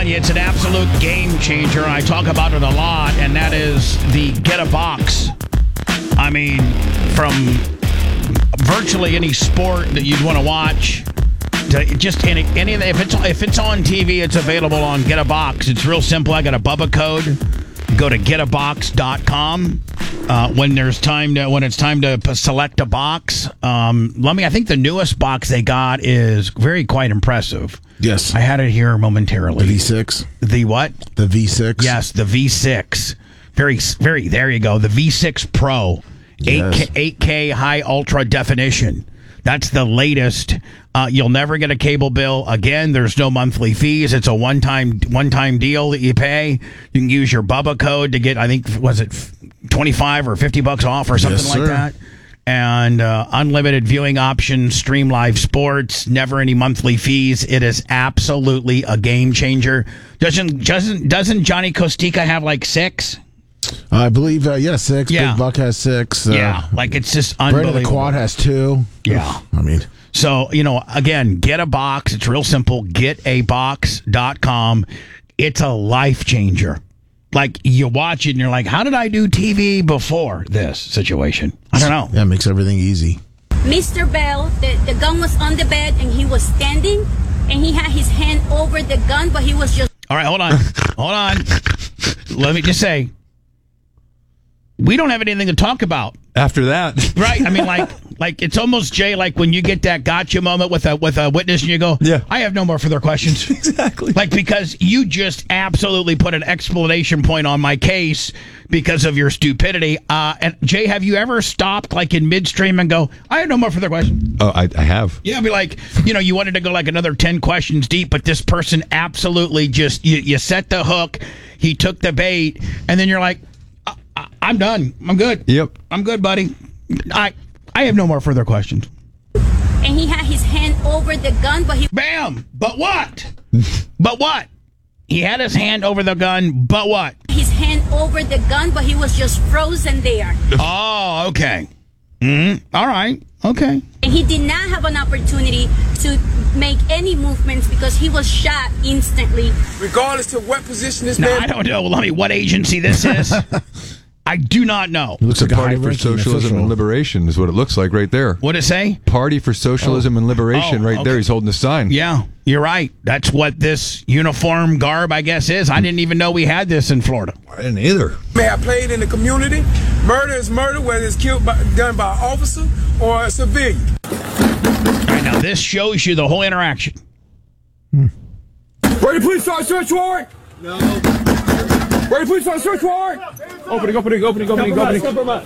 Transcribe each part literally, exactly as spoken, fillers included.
you, it's an absolute game changer. I talk about it a lot, and that is the Get a Box. I mean, from virtually any sport that you'd want to watch, to just any, any if it's if it's on T V, it's available on Get a Box. It's real simple. I got a Bubba code. Go to get a box dot com. Uh, when there's time to when it's time to p- select a box. Um, let me. I think the newest box they got is very quite impressive. Yes, I had it here momentarily. The V six. The what? The V six. Yes, the V six. Very, very. There you go. The V six Pro, Yes. eight K high ultra definition. That's the latest. Uh, you'll never get a cable bill again. There's no monthly fees. It's a one-time one-time deal that you pay. You can use your Bubba code to get, I think, was it twenty-five or fifty bucks off or something Yes, like sir. that. And uh, unlimited viewing options, stream live sports, never any monthly fees. It is absolutely a game changer. Doesn't doesn't doesn't Johnny Costica have like six? I believe, uh, yeah, six. Yeah. Big Buck has six. Uh, Yeah, like it's just Brandon unbelievable. the Quad has two. Yeah. I mean, So, you know, again, Get a Box. It's real simple. get a box dot com. It's a life changer. Like, you watch it and you're like, how did I do T V before this situation? I don't know. that makes everything easy. Mister Bell, the, the gun was on the bed and he was standing and he had his hand over the gun, but he was just... All right, hold on. Hold on. Let me just say, we don't have anything to talk about. After that. Right? I mean, like, like it's almost, Jay, like when you get that gotcha moment with a with a witness and you go, Yeah. I have no more further questions. Exactly. Like, because you just absolutely put an explanation point on my case because of your stupidity. Uh, and Jay, have you ever stopped like in midstream and go, I have no more further questions? Oh, I, I have. Yeah, be like, you know, you wanted to go like another ten questions deep, but this person absolutely just, you, you set the hook, he took the bait, and then you're like, I, I, I'm done. I'm good. Yep. I'm good, buddy. I I have no more further questions. And he had his hand over the gun, but he... Bam! But what? But what? He had his hand over the gun, but what? His hand over the gun, but he was just frozen there. Oh, okay. Mm-hmm. All right. Okay. And he did not have an opportunity to make any movements because he was shot instantly. Regardless of what position this Now, man... I don't know, let me, what agency this is. I do not know. It looks It's like a party a for high-ranking socialism official. and liberation is what it looks like right there. What'd it say? Party for socialism and liberation Oh, right there. okay. He's holding a sign. Yeah, you're right. That's what this uniform garb, I guess, is. I didn't even know we had this in Florida. I didn't either. may have played in the community. Murder is murder, whether it's killed by, done by an officer or a civilian. All right, now this shows you the whole interaction. Ready, please start search warrant? No. Ready, please start search warrant? Opening, opening, opening, opening, opening.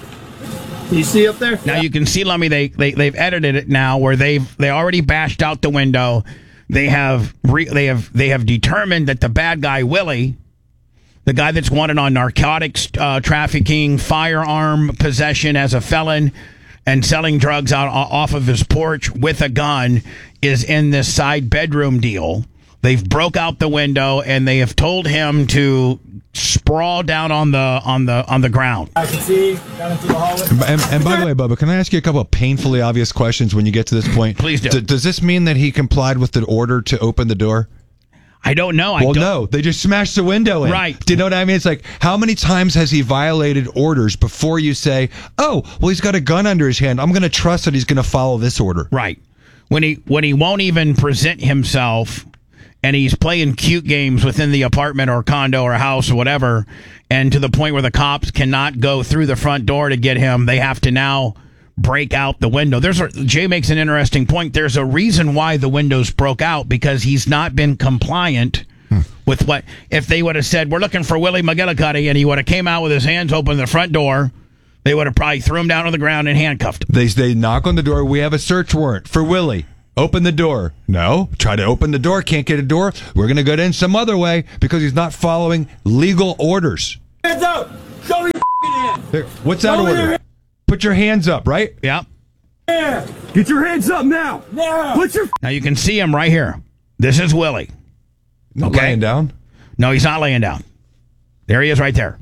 Can you see up there? Now you can see, Lummy, they, they they've edited it now where they've they already bashed out the window. They have re, they have they have determined that the bad guy Willie, the guy that's wanted on narcotics uh, trafficking, firearm possession as a felon, and selling drugs out off of his porch with a gun, is in this side bedroom deal. They've broke out the window and they have told him to sprawl down on the on the on the ground. I can see down into the hallway. And, and by the way, Bubba, can I ask you a couple of painfully obvious questions when you get to this point? Please do. D- does this mean that he complied with the order to open the door? I don't know. I Well, don't, no. They just smashed the window in. Right. Do you know what I mean? It's like, how many times has he violated orders before you say, oh, well, he's got a gun under his hand. I'm going to trust that he's going to follow this order. Right. When he when he won't even present himself and he's playing cute games within the apartment or condo or house or whatever, and to the point where the cops cannot go through the front door to get him, they have to now break out the window. There's a, Jay makes an interesting point. There's a reason why the windows broke out, because he's not been compliant hmm. with what, if they would have said, we're looking for Willie McGillicuddy, and he would have came out with his hands open the front door, they would have probably threw him down on the ground and handcuffed him. They, they knock on the door. We have a search warrant for Willie. Open the door. No. Try to open the door. Can't get a door. We're going to get in some other way because he's not following legal orders. Hands up! Show me your hands! There, what's that Show me order? your- Put your hands up, right? Yeah. Yeah. Get your hands up now! Now! Put your Now you can see him right here. This is Willie. Not Okay. laying down. No, he's not laying down. There he is right there.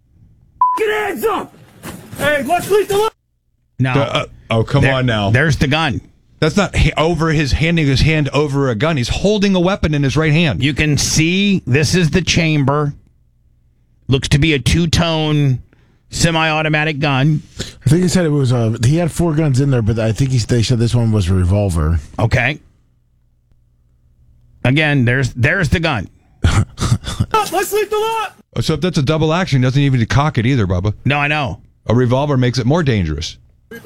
Get hands up! Hey, let's leave the... Now, Uh, uh, oh, come there- on now. There's the gun. That's not ha- over his handing his hand over a gun. He's holding a weapon in his right hand. You can see this is the chamber. Looks to be a two-tone semi-automatic gun. I think he said it was a. He had four guns in there, but I think he, they said this one was a revolver. Okay. Again, there's there's the gun. Let's leave the lot. So if that's a double action, he doesn't even need to cock it either, Bubba. No, I know. A revolver makes it more dangerous.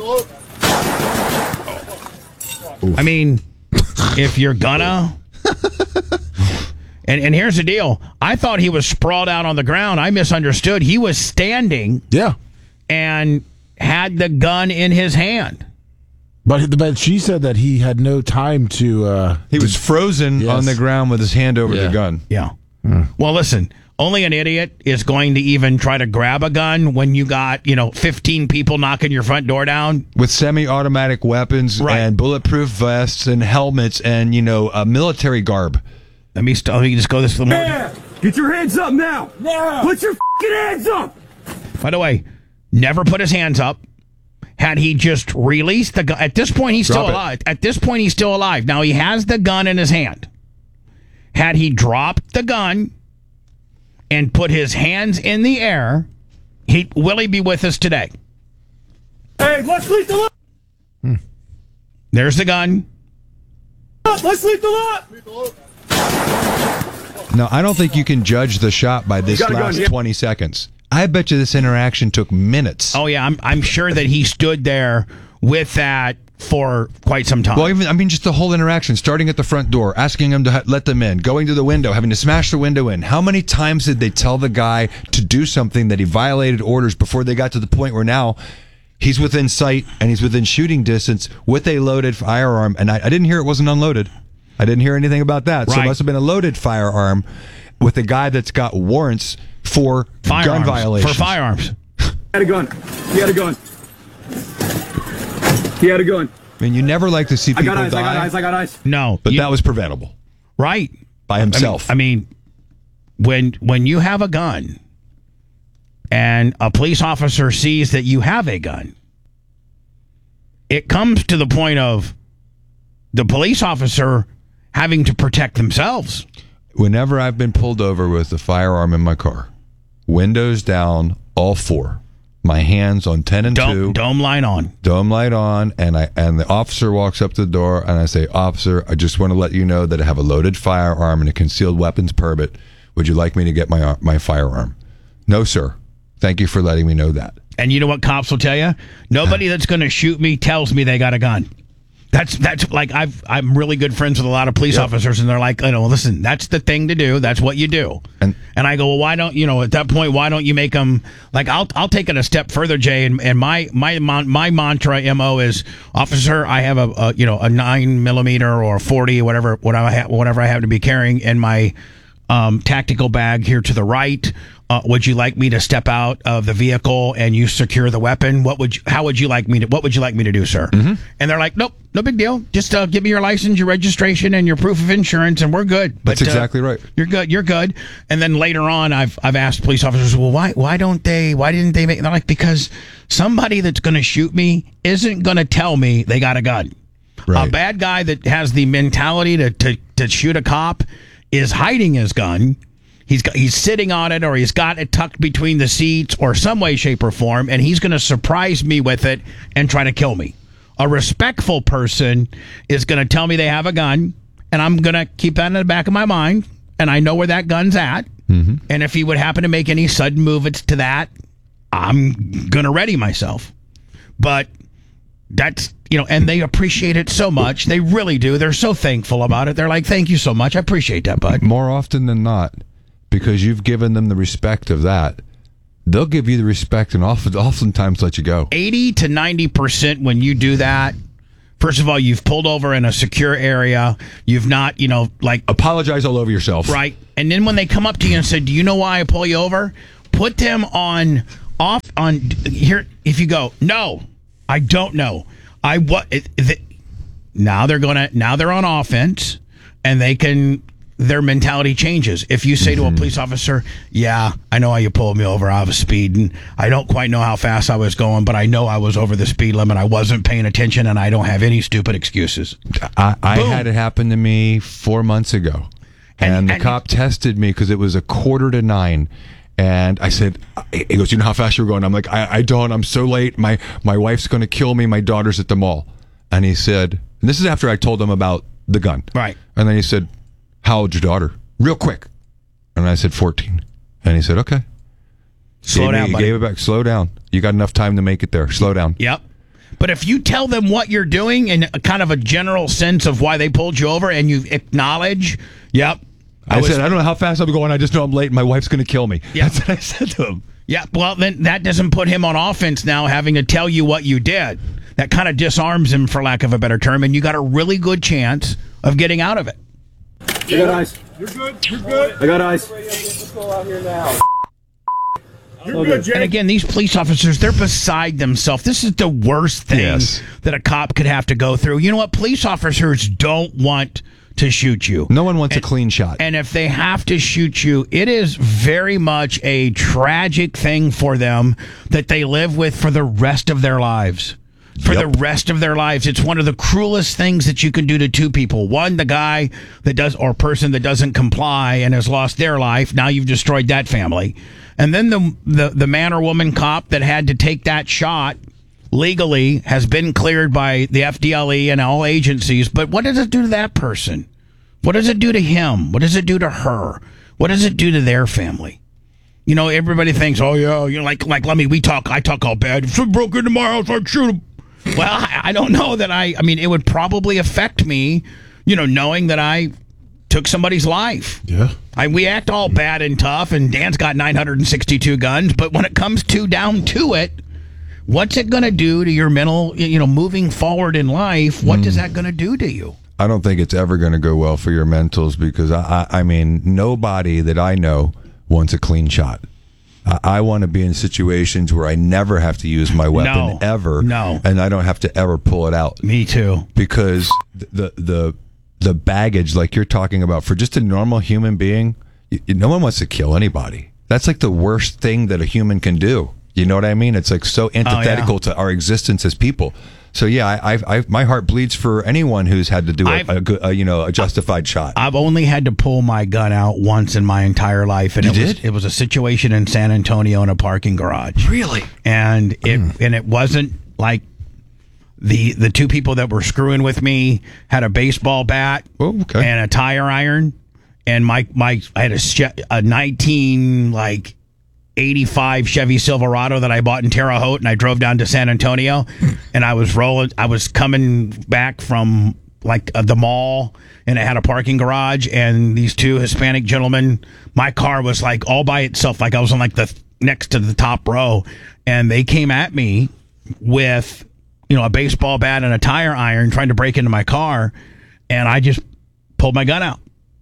I mean, if you're gonna... and, and here's the deal. I thought he was sprawled out on the ground. I misunderstood. He was standing Yeah. and had the gun in his hand. But, but she said that he had no time to... Uh, He was frozen Yes. on the ground with his hand over Yeah. the gun. Yeah. Well, listen, only an idiot is going to even try to grab a gun when you got, you know, fifteen people knocking your front door down. With semi-automatic weapons Right. and bulletproof vests and helmets and, you know, uh, military garb. Let me, st- let me just go this little more. Yeah. Get your hands up now. Now. Put your fucking hands up. By the way, never put his hands up. Had he just released the gun, at this point he's Drop still it. alive. At this point he's still alive. Now he has the gun in his hand. Had he dropped the gun and put his hands in the air, he will he be with us today? Hey, let's leave the lot. There's the gun. Let's leave the lot. No, I don't think you can judge the shot by this You gotta go, last yeah. twenty seconds. I bet you this interaction took minutes. Oh yeah, I'm I'm sure that he stood there with that for quite some time. Well, even I mean, just the whole interaction, starting at the front door, asking him to ha- let them in, going to the window, having to smash the window in. How many times did they tell the guy to do something that he violated orders before they got to the point where now he's within sight and he's within shooting distance with a loaded firearm? And I, I didn't hear it wasn't unloaded. I didn't hear anything about that. So Right. it must have been a loaded firearm with a guy that's got warrants for firearms, gun violations. for firearms. He had a gun. He had a gun. He had a gun. I mean, you never like to see I people got eyes. die, I got eyes. I got eyes. No, but you- that was preventable right by himself. I mean, I mean, when when you have a gun and a police officer sees that you have a gun, it comes to the point of the police officer having to protect themselves. Whenever I've been pulled over with a firearm in my car, windows down, all four, my hands on ten and Dome, two, dome line on. dome light on, and I and the officer walks up to the door, and I say, "Officer, I just want to let you know that I have a loaded firearm and a concealed weapons permit. Would you like me to get my my firearm?" "No, sir. Thank you for letting me know that." And you know what cops will tell you? Nobody that's going to shoot me tells me they got a gun. That's that's like I've I'm really good friends with a lot of police Yep. officers, and they're like, you know, listen, that's the thing to do. That's what you do. And- And I go, well, why don't you know? At that point, why don't you make them like? I'll I'll take it a step further, Jay. And, and my my mon- my mantra M O is, officer, I have a, a you know a nine millimeter or forty, whatever whatever I ha- whatever I have to be carrying in my um, tactical bag here to the right. Uh, would you like me to step out of the vehicle and you secure the weapon? What would you, how would you like me to what would you like me to do, sir? Mm-hmm. And they're like, nope, no big deal. Just uh, give me your license, your registration, and your proof of insurance, and we're good. That's But, uh, exactly right. You're good. You're good. And then later on, I've I've asked police officers, well, why why don't they? Why didn't they make? They're like, because somebody that's going to shoot me isn't going to tell me they got a gun. Right. A bad guy that has the mentality to to, to shoot a cop is hiding his gun. He's got, he's sitting on it, or he's got it tucked between the seats, or some way, shape, or form, and he's going to surprise me with it and try to kill me. A respectful person is going to tell me they have a gun, and I'm going to keep that in the back of my mind, and I know where that gun's at. Mm-hmm. And if he would happen to make any sudden movements to that, I'm going to ready myself. But that's, you know, and they appreciate it so much. They really do. They're so thankful about it. They're like, thank you so much. I appreciate that, bud. More often than not, because you've given them the respect of that, they'll give you the respect and often, oftentimes let you go. eighty to ninety percent when you do that, first of all, you've pulled over in a secure area. You've not, you know, like, Apologize all over yourself. right. And then when they come up to you and say, do you know why I pull you over? Put them on, off, on, here, if you go, no, I don't know. I, what, it, it, now they're going to, now they're on offense, and they can, their mentality changes. If you say to a police officer, yeah, I know how you pulled me over. I was speeding. I don't quite know how fast I was going, but I know I was over the speed limit. I wasn't paying attention, and I don't have any stupid excuses. I, I Boom. had it happen to me four months ago. And, And- the and- cop tested me because it was a quarter to nine. And I said, he goes, you know how fast you're going? I'm like, I, I don't. I'm so late. My my wife's going to kill me. My daughter's at the mall. And he said, and this is after I told him about the gun. Right. And then he said, how old's your daughter? Real quick. And I said, fourteen. And he said, okay. Slow Gave me- down, He buddy. gave it back. Slow down. You got enough time to make it there. Slow down. Yep. But if you tell them what you're doing in a kind of a general sense of why they pulled you over and you acknowledge, yep. I, was- said, I don't know how fast I'm going. I just know I'm late and my wife's going to kill me. Yeah. That's what I said to him. Yeah, well, then that doesn't put him on offense now, having to tell you what you did. That kind of disarms him, for lack of a better term, and you got a really good chance of getting out of it. I got eyes. You're good. You're good. I got eyes. Let's go out here now. You're good, Jay. And again, these police officers, they're beside themselves. This is the worst thing Yes. that a cop could have to go through. You know what? Police officers don't want to shoot you. No one wants a clean shot. And if they have to shoot you, it is very much a tragic thing for them that they live with for the rest of their lives. For Yep. the rest of their lives. It's one of the cruelest things that you can do to two people. One, the guy that does, or person that doesn't comply and has lost their life. Now you've destroyed that family. And then the, the, the man or woman cop that had to take that shot legally has been cleared by the F D L E and all agencies. But what does it do to that person? What does it do to him? What does it do to her? What does it do to their family? You know, everybody thinks, oh, yeah, you know, like, like, let me, we talk, I talk all bad. If someone broke into my house, I'd shoot him. Well, I, I don't know that I, I mean, it would probably affect me, you know, knowing that I took somebody's life. Yeah. I, we act all bad and tough, and Dan's got nine hundred sixty-two guns, but when it comes to down to it, what's it going to do to your mental, you know, moving forward in life? What is that going to do to you? I don't think it's ever going to go well for your mentals because, I, I, I mean, nobody that I know wants a clean shot. I, I want to be in situations where I never have to use my weapon No. ever. No. And I don't have to ever pull it out. Me too. Because the the the baggage, like you're talking about, for just a normal human being, y- no one wants to kill anybody. That's like the worst thing that a human can do. You know what I mean? It's like so antithetical to our existence as people. So yeah, I, I, I, my heart bleeds for anyone who's had to do a, I've- a, good, a you know a justified shot. I've only had to pull my gun out once in my entire life, and You it was did? it was a situation in San Antonio in a parking garage. Really? And it and it wasn't like the the two people that were screwing with me had a baseball bat Oh, okay. and a tire iron, and my my I had a che- a nineteen like eighty-five Chevy Silverado that I bought in Terre Haute, and I drove down to San Antonio, and I was rolling. I was coming back from like uh, the mall, and it had a parking garage, and these two Hispanic gentlemen. My car was like all by itself, like I was on like the next to the top row, and they came at me with, you know, a baseball bat and a tire iron, trying to break into my car, and I just pulled my gun out,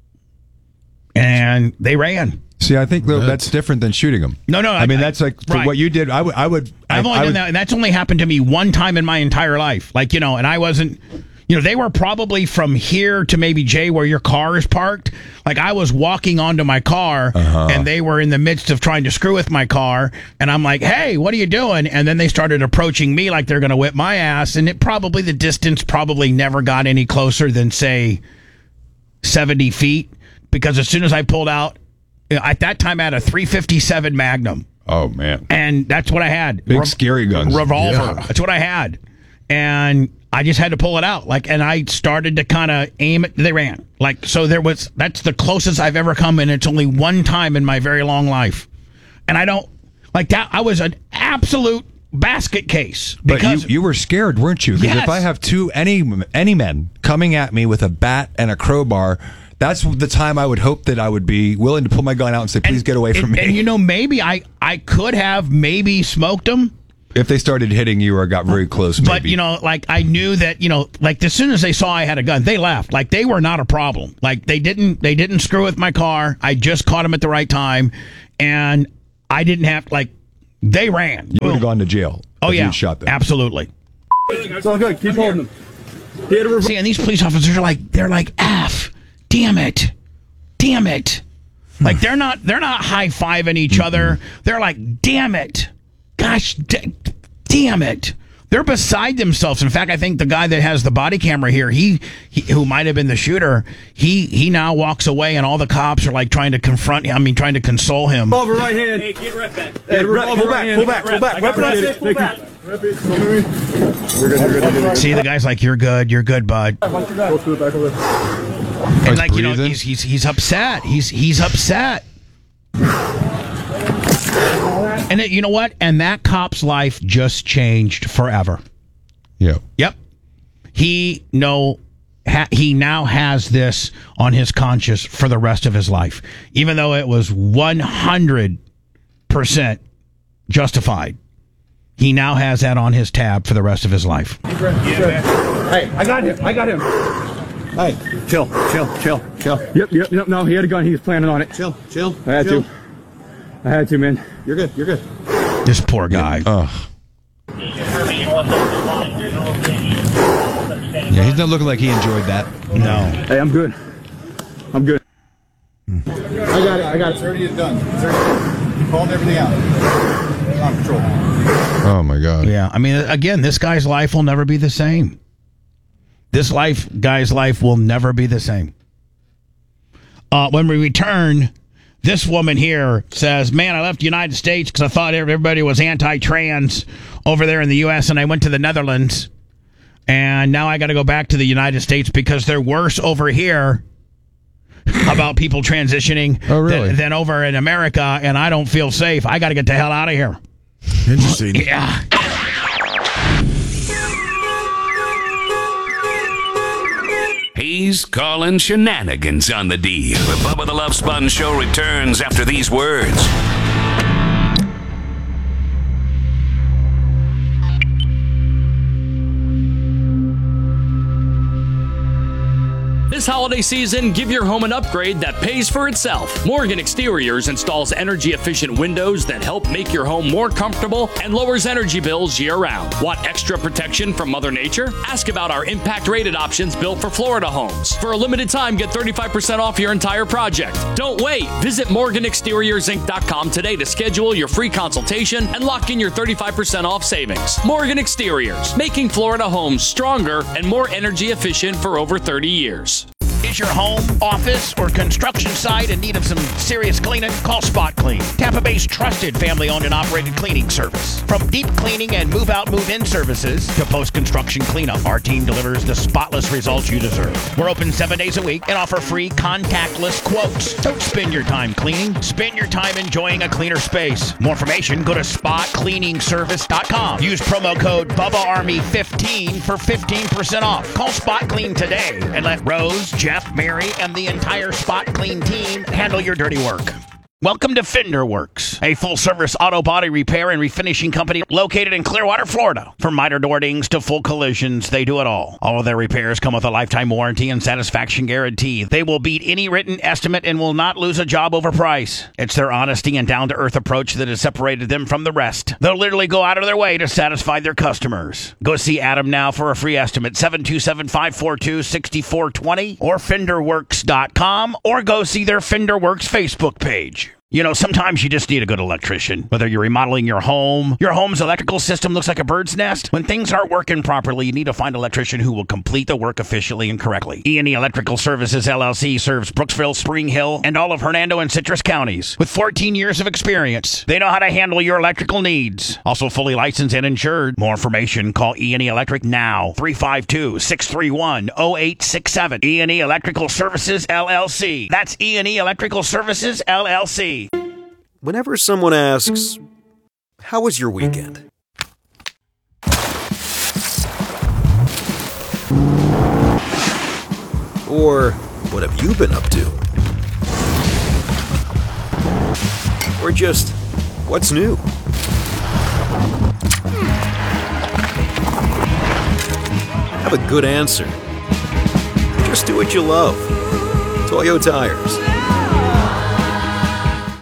and they ran. See, I think though, that's different than shooting them. No, no, I, I- mean I- that's like for right. what you did. I would, I would. I've I, only I done would, that, and that's only happened to me one time in my entire life. Like, you know, and I wasn't, you know, they were probably from here to maybe Jay, where your car is parked. Like, I was walking onto my car, Uh-huh. and they were in the midst of trying to screw with my car, and I'm like, hey, what are you doing? And then they started approaching me like they're going to whip my ass, and it probably, the distance probably never got any closer than, say, seventy feet, because as soon as I pulled out, at that time I had a three fifty-seven Magnum. Oh man, And that's what I had. big Rev- scary guns. Revolver. Yeah. That's what I had. And I just had to pull it out. Like, and I started to kind of aim it. They ran. Like, so there was, that's the closest I've ever come. And it's only one time in my very long life. And I don't, like that, I was an absolute basket case. But you, Because, you were scared, weren't you? Because Yes. if I have two any any men coming at me with a bat and a crowbar, that's the time I would hope that I would be willing to pull my gun out and say, "Please get away from and, me." And you know, maybe I, I could have maybe smoked them. if they started hitting you or got very close, maybe. But, you know, like, I knew that, you know, like, as soon as they saw I had a gun, they left. Like, they were not a problem. Like, they didn't, they didn't screw with my car. I just caught them at the right time. And I didn't have, like, they ran. you would have gone to jail. Oh, if yeah. you'd shot them. Absolutely. It's all good. Keep holding him. He had a revolver. See, and these police officers are like, they're like, F, damn it. damn it. Like they're not they're not high-fiving each mm-hmm. other. They're like, damn it. Gosh, d- damn it. They're beside themselves. In fact, I think the guy that has the body camera here, he, he who might have been the shooter, he he now walks away, and all the cops are like trying to confront him. I mean, trying to console him. Over right hand. Hey, get rep back. Hey, pull back, pull back, pull back, pull back. Rep back. Pull back. You're good, you're good, you're good. See, the guy's like, you're good, you're good, bud. Go to the back of it. And like, you know, he's he's he's upset. He's he's upset. And it, you know what? And that cop's life just changed forever. Yep. Yep. He no, ha, he now has this on his conscience for the rest of his life, even though it was one hundred percent justified. He now has that on his tab for the rest of his life. Hey, I got him. I got him. Hey, chill, chill, chill, chill. Yep, yep, yep. No, he had a gun. He was planning on it. Chill, chill. I had chill. to. I had to, man. You're good. You're good. This poor guy. Ugh. Yeah, he's not looking like he enjoyed that. No. Hey, I'm good. I'm good. I got it. I got it. It's already done. It's already called everything out. On patrol. Oh my God. Yeah. I mean, again, this guy's life will never be the same. This life, guy's life will never be the same. Uh, when we return, this woman here says, man, I left the United States because I thought everybody was anti-trans over there in the U S, and I went to the Netherlands, and now I got to go back to the United States because they're worse over here about people transitioning oh, really? than, than over in America, and I don't feel safe. I got to get the hell out of here. Interesting. Yeah. He's calling shenanigans on the D. The Bubba the Love Sponge Show returns after these words. This holiday season, give your home an upgrade that pays for itself. Morgan Exteriors installs energy-efficient windows that help make your home more comfortable and lowers energy bills year-round. Want extra protection from Mother Nature? Ask about our impact-rated options built for Florida homes. For a limited time, get thirty-five percent off your entire project. Don't wait. Visit Morgan Exteriors Inc dot com today to schedule your free consultation and lock in your thirty-five percent off savings. Morgan Exteriors, making Florida homes stronger and more energy efficient for over thirty years. Is your home, office, or construction site in need of some serious cleaning? Call Spot Clean, Tampa Bay's trusted family-owned and operated cleaning service. From deep cleaning and move-out, move-in services to post-construction cleanup, our team delivers the spotless results you deserve. We're open seven days a week and offer free contactless quotes. Don't spend your time cleaning. Spend your time enjoying a cleaner space. More information, go to spot cleaning service dot com. Use promo code Bubba Army fifteen for fifteen percent off. Call Spot Clean today and let Rose, Jeff, Mary, and the entire Spot Clean team handle your dirty work. Welcome to Fender Works, a full-service auto body repair and refinishing company located in Clearwater, Florida. From minor door dings to full collisions, they do it all. All of their repairs come with a lifetime warranty and satisfaction guarantee. They will beat any written estimate and will not lose a job over price. It's their honesty and down-to-earth approach that has separated them from the rest. They'll literally go out of their way to satisfy their customers. Go see Adam now for a free estimate, seven two seven, five four two, six four two zero or fender works dot com, or go see their Fender Works Facebook page. You know, sometimes you just need a good electrician. Whether you're remodeling your home, your home's electrical system looks like a bird's nest. When things aren't working properly, you need to find an electrician who will complete the work efficiently and correctly. E and E Electrical Services, L L C serves Brooksville, Spring Hill, and all of Hernando and Citrus counties. With fourteen years of experience, they know how to handle your electrical needs. Also fully licensed and insured. More information, call E and E Electric now. three five two, six three one, zero eight six seven. E and E Electrical Services, L L C. That's E and E Electrical Services, L L C. Whenever someone asks, how was your weekend? Or, what have you been up to? Or just, what's new? Have a good answer. Just do what you love. Toyo Tires.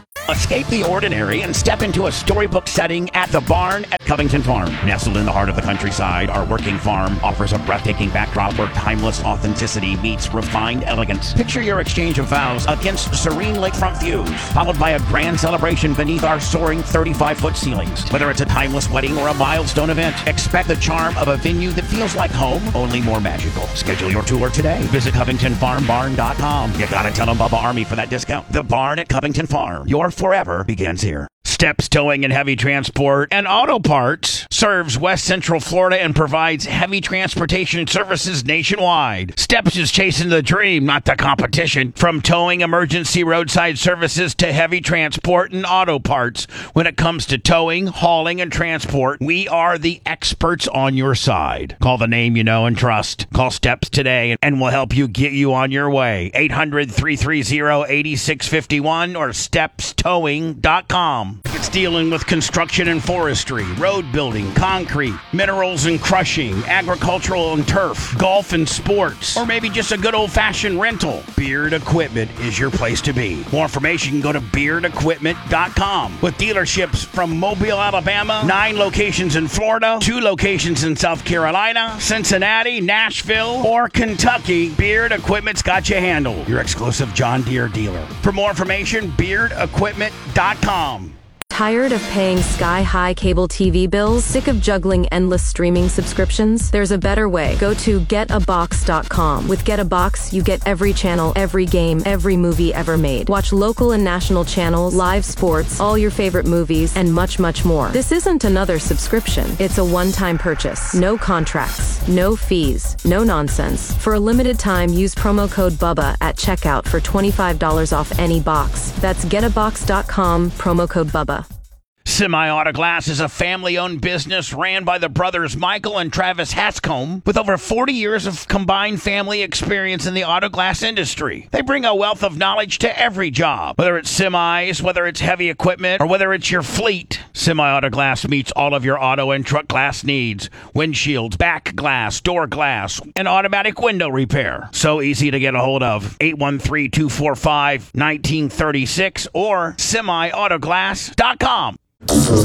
Escape the ordinary and step into a storybook setting at the barn at Covington Farm. Nestled in the heart of the countryside, our working farm offers a breathtaking backdrop where timeless authenticity meets refined elegance. Picture your exchange of vows against serene lakefront views, followed by a grand celebration beneath our soaring thirty-five foot ceilings. Whether it's a timeless wedding or a milestone event, expect the charm of a venue that feels like home, only more magical. Schedule your tour today. Visit Covington Farm Barn dot com. You gotta tell them Bubba Army for that discount. The Barn at Covington Farm. Your forever begins here. Steps Towing and Heavy Transport and Auto Parts serves West Central Florida and provides heavy transportation services nationwide. Steps is chasing the dream, not the competition. From towing, emergency roadside services to heavy transport and auto parts. When it comes to towing, hauling, and transport, we are the experts on your side. Call the name you know and trust. Call Steps today and we'll help you get you on your way. eight hundred, three three zero, eight six five one or steps towing dot com. It's dealing with construction and forestry, road building, concrete, minerals and crushing, agricultural and turf, golf and sports, or maybe just a good old-fashioned rental. Beard Equipment is your place to be. More information, you can go to beard equipment dot com. With dealerships from Mobile, Alabama, nine locations in Florida, two locations in South Carolina, Cincinnati, Nashville, or Kentucky, Beard Equipment's got you handled. Your exclusive John Deere dealer. For more information, beard equipment dot com. Tired of paying sky-high cable T V bills? Sick of juggling endless streaming subscriptions? There's a better way. Go to get a box dot com. With Get a Box, you get every channel, every game, every movie ever made. Watch local and national channels, live sports, all your favorite movies, and much, much more. This isn't another subscription. It's a one-time purchase. No contracts, no fees, no nonsense. For a limited time, use promo code BUBBA at checkout for twenty-five dollars off any box. That's get a box dot com, promo code BUBBA. Semi Auto Glass is a family-owned business ran by the brothers Michael and Travis Hatscomb with over forty years of combined family experience in the auto glass industry. They bring a wealth of knowledge to every job, whether it's semis, whether it's heavy equipment, or whether it's your fleet. Semi Auto Glass meets all of your auto and truck glass needs: windshields, back glass, door glass, and automatic window repair. So easy to get a hold of. eight one three, two four five, one nine three six or semi auto glass dot com.